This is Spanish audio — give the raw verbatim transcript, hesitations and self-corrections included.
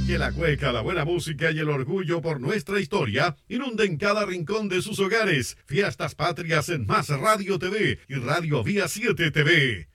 Que la cueca, la buena música y el orgullo por nuestra historia inunden cada rincón de sus hogares. Fiestas Patrias en Más Radio T V y Radio Vía siete T V.